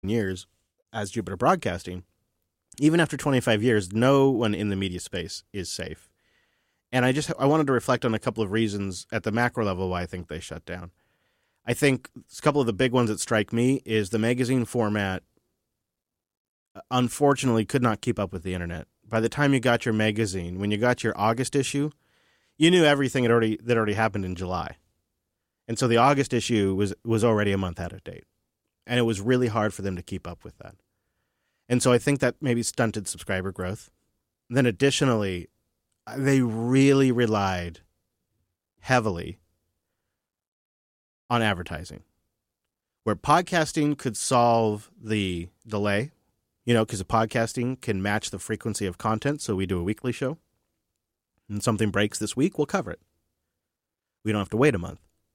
years as Jupiter Broadcasting, even after 25 years, no one in the media space is safe. And I wanted to reflect on a couple of reasons at the macro level why I think they shut down. I think a couple of the big ones that strike me is the magazine format, unfortunately, could not keep up with the internet. By the time you got your magazine, when you got your August issue, you knew everything that already happened in July. And so the August issue was already a month out of date. And it was really hard for them to keep up with that. And so I think that maybe stunted subscriber growth. And then additionally, they really relied heavily on advertising, where podcasting could solve the delay, because the podcasting can match the frequency of content. So we do a weekly show, and something breaks this week, we'll cover it. We don't have to wait a month.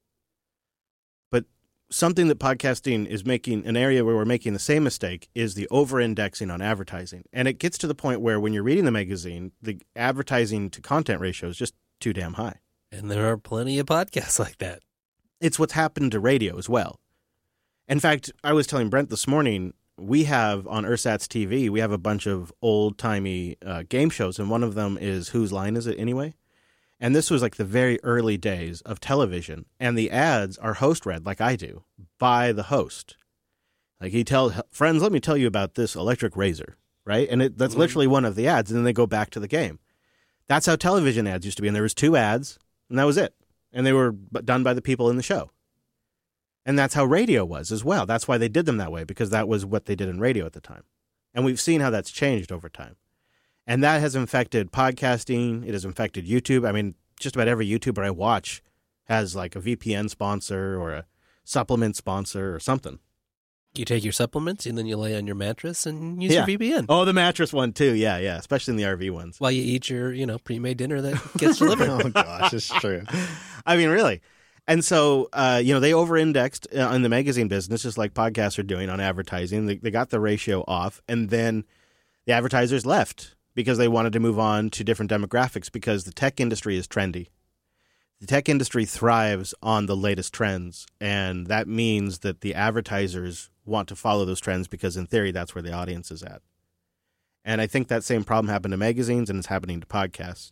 But something that podcasting is making, an area where we're making the same mistake, is the over-indexing on advertising. And it gets to the point where when you're reading the magazine, the advertising to content ratio is just too damn high. And there are plenty of podcasts like that. It's what's happened to radio as well. In fact, I was telling Brent this morning, we have on Ursat's TV, we have a bunch of old-timey game shows, and one of them is Whose Line Is It Anyway? And this was like the very early days of television, and the ads are host-read, like I do, by the host. Like he tells, friends, let me tell you about this electric razor, right? And that's literally one of the ads, and then they go back to the game. That's how television ads used to be, and there was 2 ads, and that was it. And they were done by the people in the show. And that's how radio was as well. That's why they did them that way, because that was what they did in radio at the time. And we've seen how that's changed over time. And that has infected podcasting. It has infected YouTube. I mean, just about every YouTuber I watch has like a VPN sponsor or a supplement sponsor or something. You take your supplements and then you lay on your mattress and use your VPN. Oh, the mattress one too. Yeah, especially in the RV ones. While you eat your, pre-made dinner that gets delivered. Oh, gosh, it's true. I mean, really. And so, they over-indexed in the magazine business, just like podcasts are doing on advertising. They got the ratio off, and then the advertisers left because they wanted to move on to different demographics because the tech industry is trendy. The tech industry thrives on the latest trends, and that means that the advertisers want to follow those trends because, in theory, that's where the audience is at. And I think that same problem happened to magazines, and it's happening to podcasts.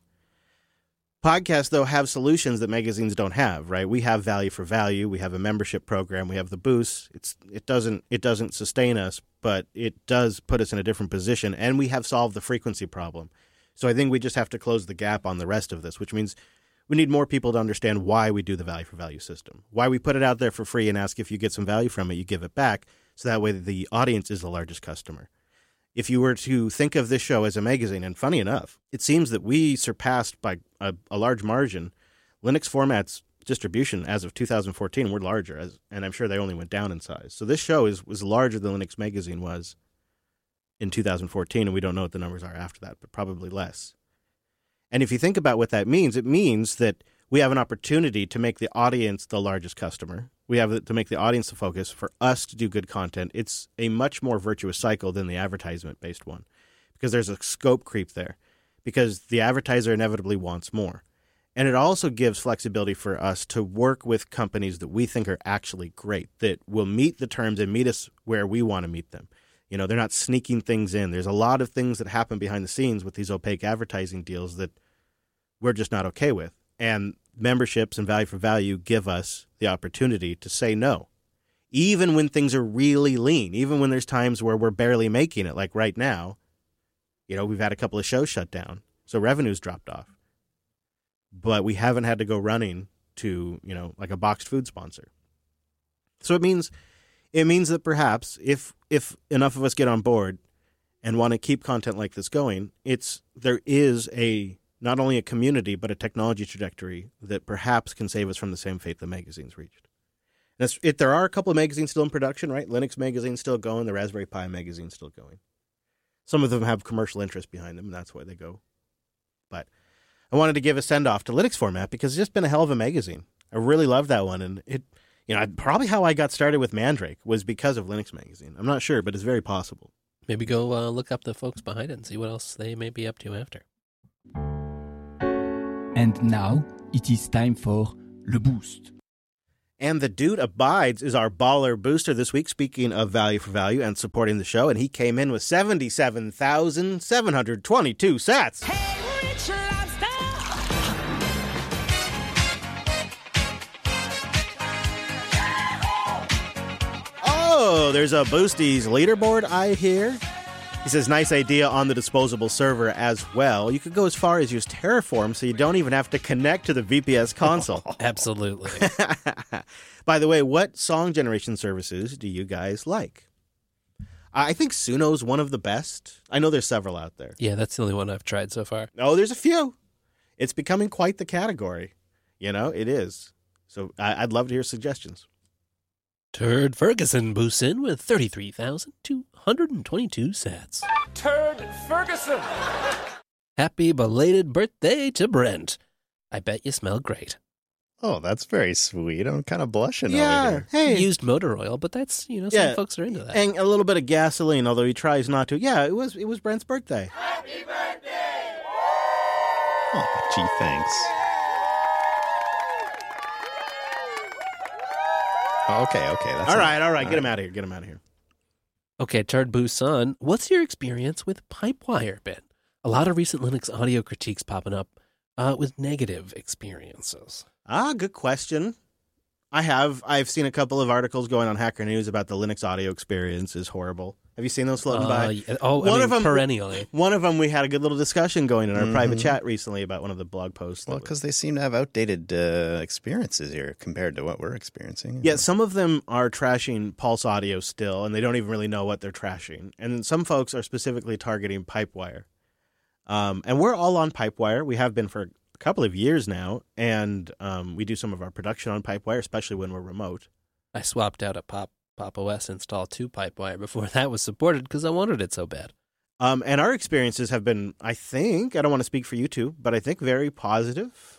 Podcasts, though, have solutions that magazines don't have, right? We have value for value. We have a membership program. We have the boost. It doesn't sustain us, but it does put us in a different position, and we have solved the frequency problem. So I think we just have to close the gap on the rest of this, which means we need more people to understand why we do the value for value system, why we put it out there for free and ask if you get some value from it, you give it back, so that way the audience is the largest customer. If you were to think of this show as a magazine, and funny enough, it seems that we surpassed by a large margin Linux Format's distribution as of 2014. We're larger, and I'm sure they only went down in size. So this show was larger than Linux Magazine was in 2014, and we don't know what the numbers are after that, but probably less. And if you think about what that means, it means that we have an opportunity to make the audience the largest customer. We have to make the audience the focus for us to do good content. It's a much more virtuous cycle than the advertisement-based one because there's a scope creep there because the advertiser inevitably wants more. And it also gives flexibility for us to work with companies that we think are actually great, that will meet the terms and meet us where we want to meet them. They're not sneaking things in. There's a lot of things that happen behind the scenes with these opaque advertising deals that we're just not okay with. And memberships and value for value give us the opportunity to say no, even when things are really lean, even when there's times where we're barely making it, like right now. We've had a couple of shows shut down, so revenue's dropped off. But we haven't had to go running to, like a boxed food sponsor. So it means that perhaps if enough of us get on board and want to keep content like this going, there is not only a community, but a technology trajectory that perhaps can save us from the same fate the magazines reached. There are a couple of magazines still in production, right? Linux Magazine's still going. The Raspberry Pi Magazine's still going. Some of them have commercial interest behind them, and that's why they go. But I wanted to give a send-off to Linux Format because it's just been a hell of a magazine. I really love that one, and probably how I got started with Mandrake was because of Linux Magazine. I'm not sure, but it's very possible. Maybe go look up the folks behind it and see what else they may be up to after. And now it is time for Le Boost. And the dude abides is our baller booster this week, speaking of value for value and supporting the show. And he came in with 77,722 sats. Hey, Rich Lobster! Oh, there's a Boosties leaderboard, I hear. He says, nice idea on the disposable server as well. You could go as far as use Terraform so you don't even have to connect to the VPS console. Absolutely. By the way, what song generation services do you guys like? I think Suno's one of the best. I know there's several out there. Yeah, that's the only one I've tried so far. Oh, there's a few. It's becoming quite the category. You know, it is. So I'd love to hear suggestions. Turd Ferguson boosts in with 33,222 sats. Turd Ferguson! Happy belated birthday to Brent. I bet you smell great. Oh, that's very sweet. I'm kind of blushing over Yeah, here. hey. Used motor oil, but that's, some Yeah. folks are into that. And a little bit of gasoline, although he tries not to. Yeah, it was Brent's birthday. Oh, gee, thanks. Okay. That's All right. Get him out of here. Okay, Turd Boost Son, what's your experience with Pipewire been? A lot of recent Linux audio critiques popping up with negative experiences. Good question. I've seen a couple of articles going on Hacker News about the Linux audio experience is horrible. Have you seen those floating by? Perennially. One of them, we had a good little discussion going in our private chat recently about one of the blog posts. Well, because they seem to have outdated experiences here compared to what we're experiencing. Yeah, some of them are trashing Pulse Audio still, and they don't even really know what they're trashing. And some folks are specifically targeting Pipewire. And we're all on Pipewire. We have been for a couple of years now, and we do some of our production on Pipewire, especially when we're remote. I swapped out a Pop OS install to Pipewire before that was supported because I wanted it so bad. And our experiences have been, I think, I don't want to speak for you two, but I think very positive.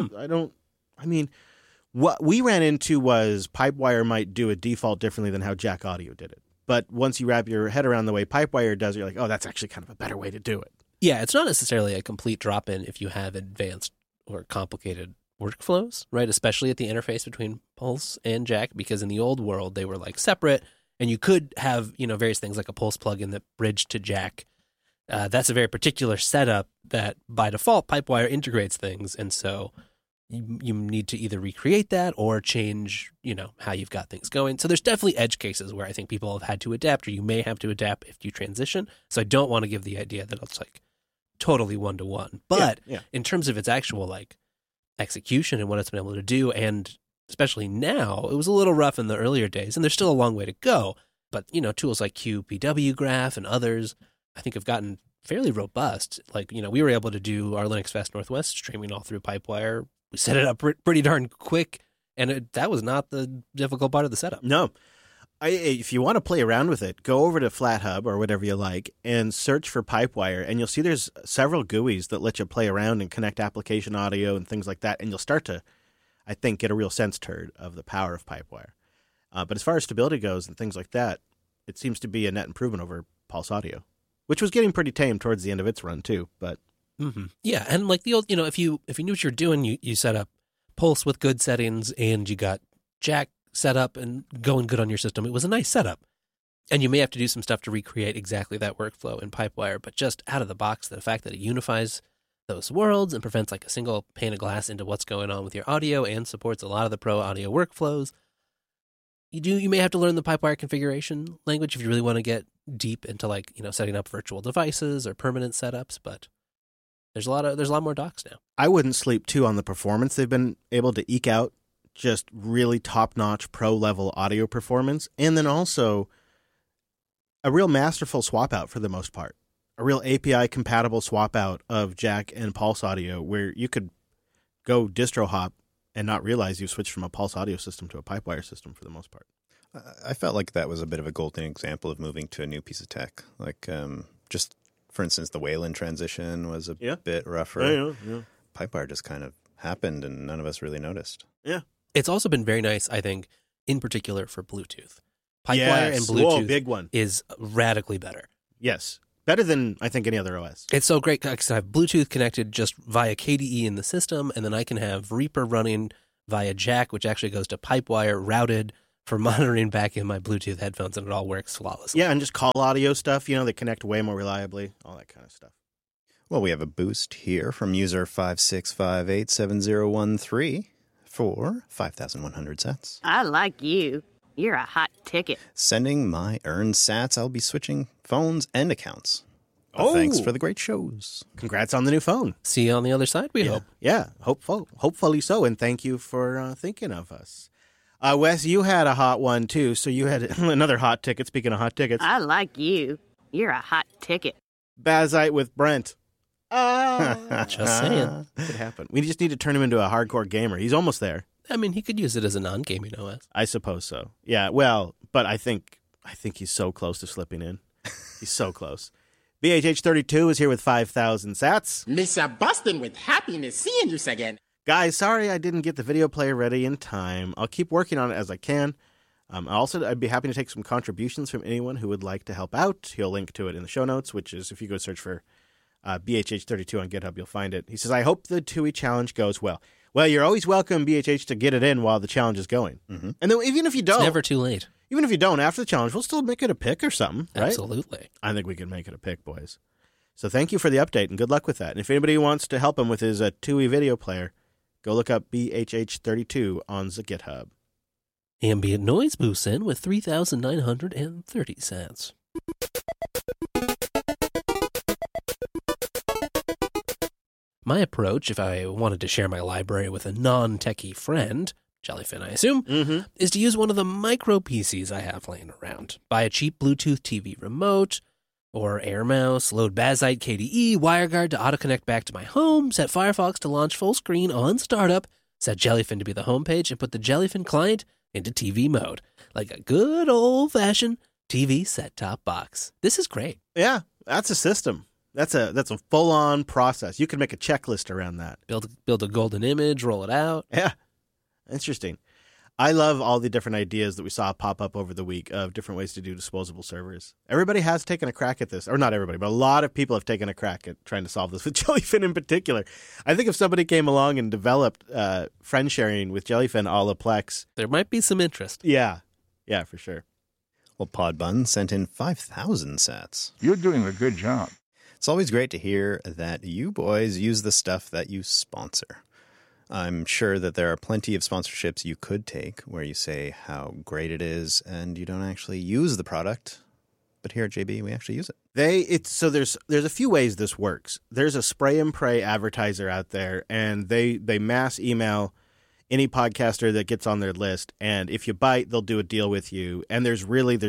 Mm-hmm. What we ran into was Pipewire might do a default differently than how Jack Audio did it. But once you wrap your head around the way Pipewire does it, you're like, oh, that's actually kind of a better way to do it. Yeah, it's not necessarily a complete drop-in if you have advanced or complicated workflows, right? Especially at the interface between Pulse and Jack, because in the old world, they were like separate, and you could have, various things like a Pulse plugin that bridged to Jack. That's a very particular setup that by default Pipewire integrates things, and so you need to either recreate that or change, how you've got things going. So there's definitely edge cases where I think people have had to adapt, or you may have to adapt if you transition. So I don't want to give the idea that it's like totally one-to-one. But in terms of its actual like execution and what it's been able to do, and especially now, it was a little rough in the earlier days, and there's still a long way to go. But, tools like QPW Graph and others, I think have gotten fairly robust. Like, we were able to do our Linux Fest Northwest streaming all through Pipewire. We set it up pretty darn quick, and that was not the difficult part of the setup. No. If you want to play around with it, go over to FlatHub or whatever you like and search for Pipewire, and you'll see there's several GUIs that let you play around and connect application audio and things like that, and you'll start to, I think, get a real sense, Turd, of the power of Pipewire. But as far as stability goes and things like that, it seems to be a net improvement over Pulse Audio, which was getting pretty tame towards the end of its run too. But yeah, and like the old, if you knew what you're doing, you set up Pulse with good settings, and you got Jack set up and going good on your system. It was a nice setup. And you may have to do some stuff to recreate exactly that workflow in Pipewire, but just out of the box, the fact that it unifies those worlds and prevents like a single pane of glass into what's going on with your audio and supports a lot of the pro audio workflows. You may have to learn the Pipewire configuration language if you really want to get deep into like, setting up virtual devices or permanent setups, but there's a lot more docs now. I wouldn't sleep too on the performance they've been able to eke out. Just really top-notch pro-level audio performance, and then also a real masterful swap-out for the most part. A real API-compatible swap-out of Jack and Pulse Audio where you could go distro hop and not realize you switched from a Pulse Audio system to a Pipewire system for the most part. I felt like that was a bit of a golden example of moving to a new piece of tech. Like, just, for instance, the Wayland transition was a bit rougher. Yeah. Pipewire just kind of happened, and none of us really noticed. Yeah. It's also been very nice, I think, in particular for Bluetooth. Pipewire and Bluetooth big one. is radically better. Yes. Better than, I think, any other OS. It's so great because I have Bluetooth connected just via KDE in the system, and then I can have Reaper running via jack, which actually goes to Pipewire, routed for monitoring back in my Bluetooth headphones, and it all works flawlessly. Yeah, and just call audio stuff, they connect way more reliably, all that kind of stuff. Well, we have a boost here from user 56587013 for 5,100 sats. I like you. You're a hot ticket. Sending my earned sats, I'll be switching phones and accounts. But thanks for the great shows. Congrats on the new phone. See you on the other side, we hope. Yeah, hopefully so, and thank you for thinking of us. Wes, you had a hot one, too, so you had another hot ticket. Speaking of hot tickets. I like you. You're a hot ticket. Bazite with Brent. Just saying. Could happen. We just need to turn him into a hardcore gamer. He's almost there. I mean, he could use it as a non-gaming OS. I suppose so. Yeah, well, but I think he's so close to slipping in. He's so close. BHH32 is here with 5,000 sats. Mr. Boston with happiness seeing you again. Guys, sorry I didn't get the video player ready in time. I'll keep working on it as I can. I'd be happy to take some contributions from anyone who would like to help out. He'll link to it in the show notes, which is if you go search for BHH32 on GitHub, you'll find it. He says, I hope the TUI challenge goes well. Well, you're always welcome, BHH, to get it in while the challenge is going. Mm-hmm. And then even if you don't. It's never too late. Even if you don't, after the challenge, we'll still make it a pick or something, right? Absolutely. I think we can make it a pick, boys. So thank you for the update, and good luck with that. And if anybody wants to help him with his TUI video player, go look up BHH32 on the GitHub. Ambient noise boosts in with 3,930 sats. My approach, if I wanted to share my library with a non-techie friend, Jellyfin I assume, is to use one of the micro PCs I have laying around. Buy a cheap Bluetooth TV remote, or AirMouse, load Bazite KDE, WireGuard to auto-connect back to my home, set Firefox to launch full screen on startup, set Jellyfin to be the homepage, and put the Jellyfin client into TV mode, like a good old-fashioned TV set-top box. This is great. Yeah, that's a system. That's a full-on process. You can make a checklist around that. Build a golden image, roll it out. Yeah, interesting. I love all the different ideas that we saw pop up over the week of different ways to do disposable servers. Everybody has taken a crack at this, or not everybody, but a lot of people have taken a crack at trying to solve this with Jellyfin in particular. I think if somebody came along and developed friend sharing with Jellyfin a la Plex, there might be some interest. Yeah, for sure. Well, Podbun sent in 5,000 sats. You're doing a good job. It's always great to hear that you boys use the stuff that you sponsor. I'm sure that there are plenty of sponsorships you could take where you say how great it is and you don't actually use the product. But here at JB, we actually use it. So there's a few ways this works. There's a spray and pray advertiser out there, and they mass email any podcaster that gets on their list. And if you bite, they'll do a deal with you. And there's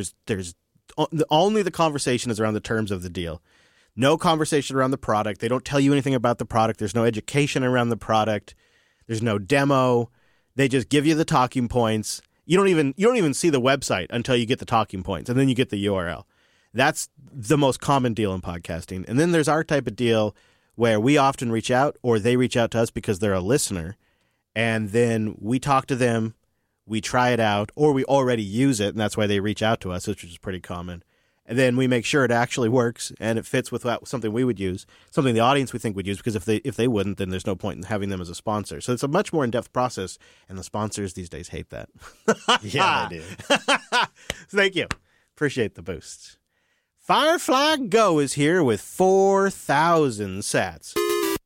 only the conversation is around the terms of the deal. No conversation around the product. They don't tell you anything about the product. There's no education around the product. There's no demo. They just give you the talking points. You don't even see the website until you get the talking points, and then you get the URL. That's the most common deal in podcasting. And then there's our type of deal where we often reach out, or they reach out to us because they're a listener, and then we talk to them, we try it out, or we already use it, and that's why they reach out to us, which is pretty common. And then we make sure it actually works and it fits with something we would use, something the audience we think would use, because if they wouldn't, then there's no point in having them as a sponsor. So it's a much more in-depth process, and the sponsors these days hate that. Yeah, they do. Thank you. Appreciate the boost. Firefly Go is here with 4,000 sats.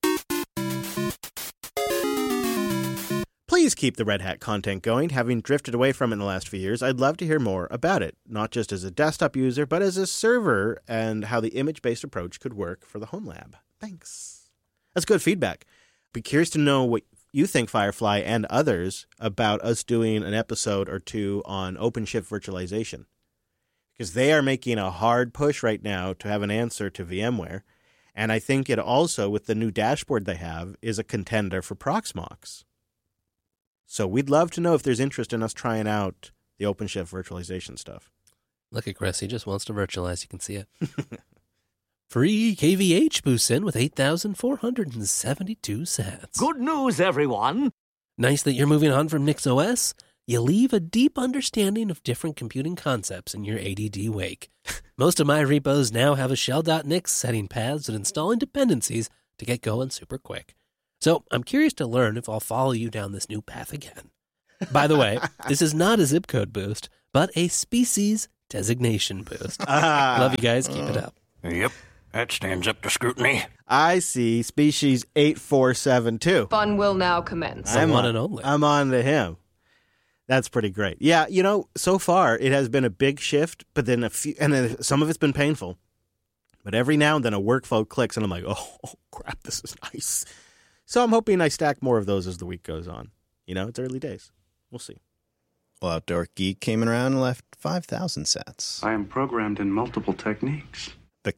Please keep the Red Hat content going. Having drifted away from it in the last few years, I'd love to hear more about it, not just as a desktop user, but as a server, and how the image-based approach could work for the home lab. Thanks. That's good feedback. Be curious to know what you think, Firefly and others, about us doing an episode or two on OpenShift virtualization, because they are making a hard push right now to have an answer to VMware, and I think it also, with the new dashboard they have, is a contender for Proxmox. So we'd love to know if there's interest in us trying out the OpenShift virtualization stuff. Look at Chris. He just wants to virtualize. You can see it. Free KVH boosts in with 8,472 sats. Good news, everyone. Nice that you're moving on from NixOS. You leave a deep understanding of different computing concepts in your ADD wake. Most of my repos now have a shell.nix setting paths and installing dependencies to get going super quick. So I'm curious to learn if I'll follow you down this new path again. By the way, this is not a zip code boost, but a species designation boost. Love you guys. Keep it up. Yep, that stands up to scrutiny. I see species 8472. Fun will now commence. The one and only. I'm on to him. That's pretty great. Yeah, so far it has been a big shift, but then then some of it's been painful. But every now and then a workflow clicks and I'm like, oh crap, this is nice. So I'm hoping I stack more of those as the week goes on. It's early days. We'll see. Well, Outdoor Geek came around and left 5,000 sats. I am programmed in multiple techniques. The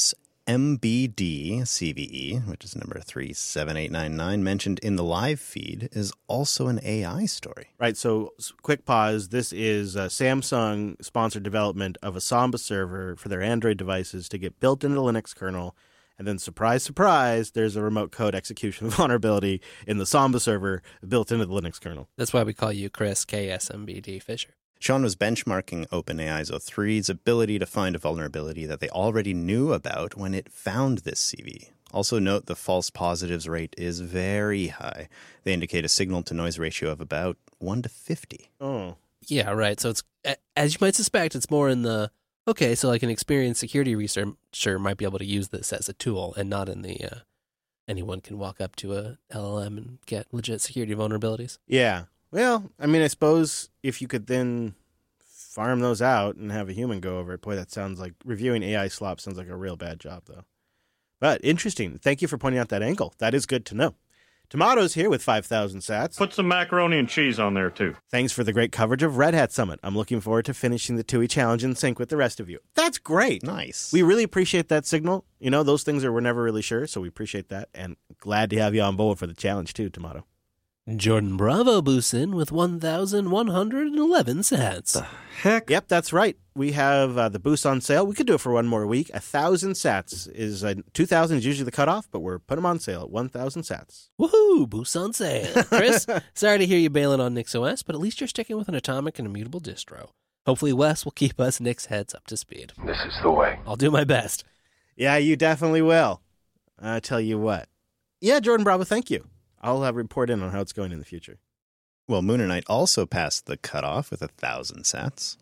KSMBD CVE, which is number 37899, mentioned in the live feed, is also an AI story. Right, so quick pause. This is Samsung sponsored development of a Samba server for their Android devices to get built into the Linux kernel. And then, surprise, surprise, there's a remote code execution vulnerability in the Samba server built into the Linux kernel. That's why we call you Chris KSMBD Fisher. Sean was benchmarking OpenAI's O3's ability to find a vulnerability that they already knew about when it found this CV. Also note the false positives rate is very high. They indicate a signal-to-noise ratio of about 1 to 50. Oh. Yeah, right. So it's, as you might suspect, it's more in the, okay, so like an experienced security researcher might be able to use this as a tool and not in the anyone can walk up to a LLM and get legit security vulnerabilities. Yeah. Well, I suppose if you could then farm those out and have a human go over it, boy, that sounds like reviewing AI slop sounds like a real bad job, though. But interesting. Thank you for pointing out that angle. That is good to know. Tomato's here with 5,000 sats. Put some macaroni and cheese on there, too. Thanks for the great coverage of Red Hat Summit. I'm looking forward to finishing the TUI Challenge in sync with the rest of you. That's great. Nice. We really appreciate that signal. Those things we're never really sure, so we appreciate that. And glad to have you on board for the challenge, too, Tomato. Jordan Bravo boosts in with 1,111 sats. Heck? Yep, that's right. We have the boost on sale. We could do it for one more week. 1,000 sats is 2,000 is usually the cutoff, but we're putting them on sale at 1,000 sats. Woohoo! Boosts on sale. Chris, sorry to hear you bailing on NixOS, but at least you're sticking with an atomic and immutable distro. Hopefully Wes will keep us Nix heads up to speed. This is the way. I'll do my best. Yeah, you definitely will. I tell you what. Yeah, Jordan Bravo, thank you. I'll report in on how it's going in the future. Well, Mooner Knight also passed the cutoff with 1,000 sats.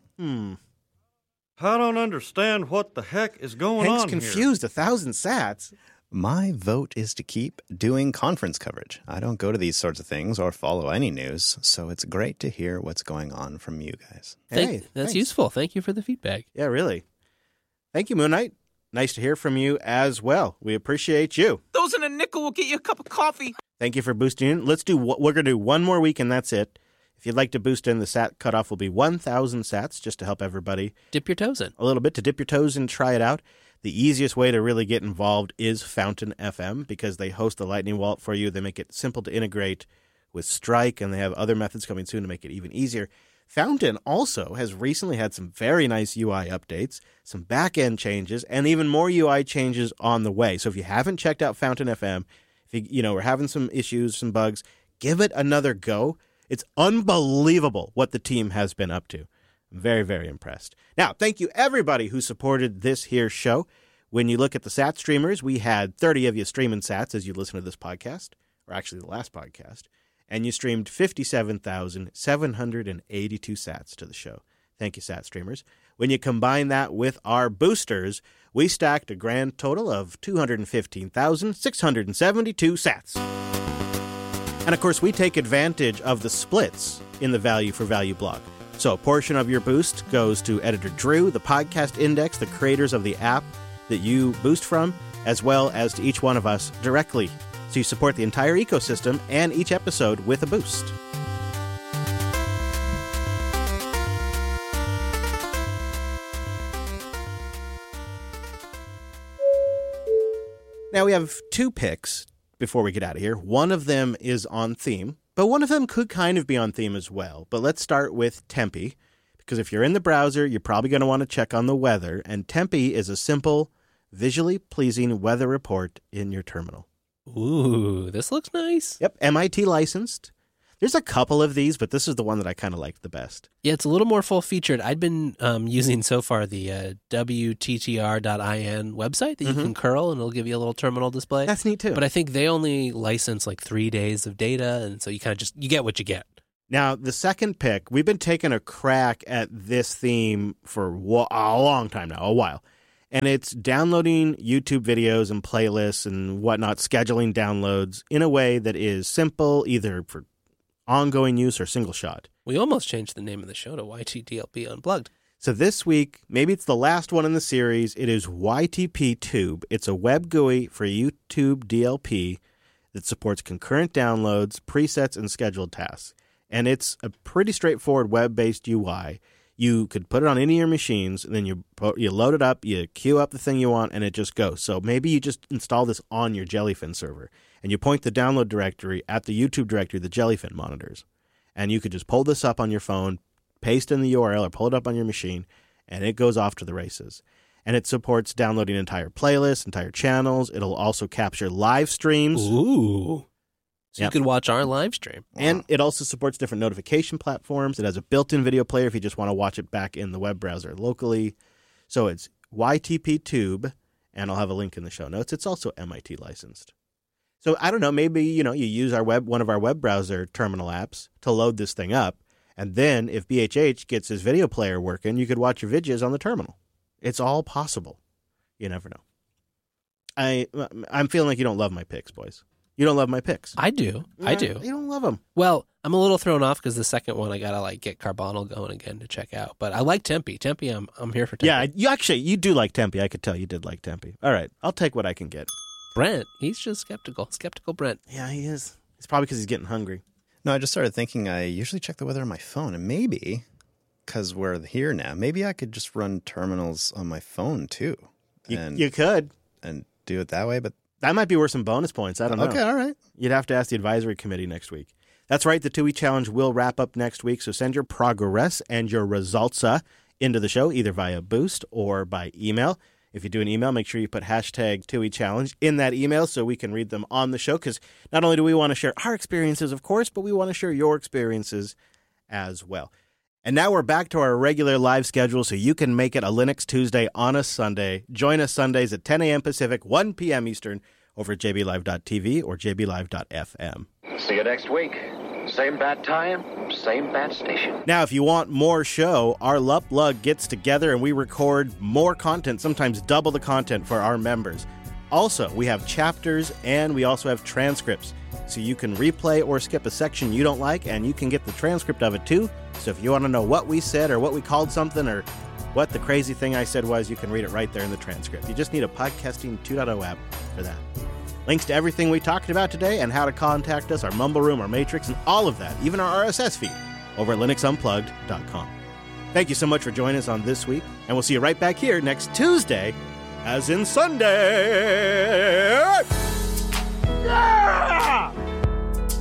I don't understand what the heck is going Hank's on confused. 1,000 sats. My vote is to keep doing conference coverage. I don't go to these sorts of things or follow any news, so it's great to hear what's going on from you guys. Hey, That's thanks. useful. Thank you for the feedback. Yeah, really. Thank you, Moon Knight. Nice to hear from you as well. We appreciate you. Those in a nickel will get you a cup of coffee. Thank you for boosting in. We're going to do one more week, and that's it. If you'd like to boost in, the sat cutoff will be 1,000 sats, just to help everybody Dip your toes in. a little bit, to dip your toes and try it out. The easiest way to really get involved is Fountain FM, because they host the Lightning Wallet for you. They make it simple to integrate with Strike, and they have other methods coming soon to make it even easier. Fountain also has recently had some very nice UI updates, some back-end changes, and even more UI changes on the way. So if you haven't checked out Fountain FM, if we're having some issues, some bugs, give it another go. It's unbelievable what the team has been up to. I'm very, very impressed. Now, thank you everybody who supported this here show. When you look at the sat streamers, we had 30 of you streaming sats as you listen to this podcast, or actually the last podcast, and you streamed 57,782 sats to the show. Thank you, sat streamers. When you combine that with our boosters, we stacked a grand total of 215,672 sats. And of course, we take advantage of the splits in the value for value block. So a portion of your boost goes to Editor Drew, the Podcast Index, the creators of the app that you boost from, as well as to each one of us directly. So you support the entire ecosystem and each episode with a boost. Now we have two picks before we get out of here. One of them is on theme, but one of them could kind of be on theme as well. But let's start with Tempe, because if you're in the browser, you're probably going to want to check on the weather, and Tempe is a simple, visually pleasing weather report in your terminal. Ooh, this looks nice. Yep, MIT licensed. There's a couple of these, but this is the one that I kind of liked the best. Yeah, it's a little more full-featured. I'd been using so far the WTTR.in website that you can curl, and it'll give you a little terminal display. That's neat, too. But I think they only license like 3 days of data, and so you kind of you get what you get. Now, the second pick, we've been taking a crack at this theme for a long time now, a while. And it's downloading YouTube videos and playlists and whatnot, scheduling downloads in a way that is simple, either for ongoing use or single shot. We almost changed the name of the show to YTDLP Unplugged. So this week, maybe it's the last one in the series, it is YTP Tube. It's a web GUI for YouTube DLP that supports concurrent downloads, presets, and scheduled tasks. And it's a pretty straightforward web-based UI. You could put it on any of your machines, and then you load it up, you queue up the thing you want, and it just goes. So maybe you just install this on your Jellyfin server, and you point the download directory at the YouTube directory the Jellyfin monitors. And you could just pull this up on your phone, paste in the URL, or pull it up on your machine, and it goes off to the races. And it supports downloading entire playlists, entire channels. It'll also capture live streams. Ooh. So Yep. you could watch our live stream. And it also supports different notification platforms. It has a built-in video player if you just want to watch it back in the web browser locally. So it's YTP Tube, and I'll have a link in the show notes. It's also MIT licensed. So I don't know, maybe you use one of our web browser terminal apps to load this thing up, and then if BHH gets his video player working, you could watch your videos on the terminal. It's all possible. You never know. I'm feeling like you don't love my picks, boys. You don't love my picks. I do. I do. You don't love them. Well, I'm a little thrown off because the second one I gotta get Carbonal going again to check out. But I like Tempe. Tempe, I'm here for Tempe. Yeah, you do like Tempe. I could tell you did like Tempe. All right, I'll take what I can get. Brent, he's just skeptical. Skeptical Brent. Yeah, he is. It's probably because he's getting hungry. No, I just started thinking I usually check the weather on my phone, and maybe, because we're here now, maybe I could just run terminals on my phone too. You could. And do it that way, but that might be worth some bonus points. I don't know. Okay, all right. You'd have to ask the advisory committee next week. That's right. The 2-week challenge will wrap up next week, so send your progress and your results into the show, either via Boost or by email. If you do an email, make sure you put hashtag 2-week challenge in that email so we can read them on the show, because not only do we want to share our experiences, of course, but we want to share your experiences as well. And now we're back to our regular live schedule, so you can make it a Linux Tuesday on a Sunday. Join us Sundays at 10 a.m. Pacific, 1 p.m. Eastern, over at jblive.tv or jblive.fm. See you next week. Same bad time, same bad station. Now, if you want more show, our Lup Lug gets together and we record more content, sometimes double the content for our members. Also, we have chapters and we also have transcripts. So you can replay or skip a section you don't like, and you can get the transcript of it too. So if you want to know what we said or what we called something or what the crazy thing I said was, you can read it right there in the transcript. You just need a Podcasting 2.0 app for that. Links to everything we talked about today and how to contact us, our Mumble Room, our Matrix, and all of that, even our RSS feed, over at linuxunplugged.com. Thank you so much for joining us on this week, and we'll see you right back here next Tuesday, as in Sunday.